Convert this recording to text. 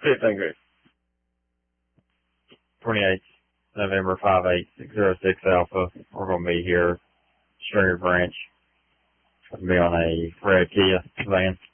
15 Group. 28th, November 58606 Alpha. We're going to be here, Stringer Branch. We're going to be on a red Kia van.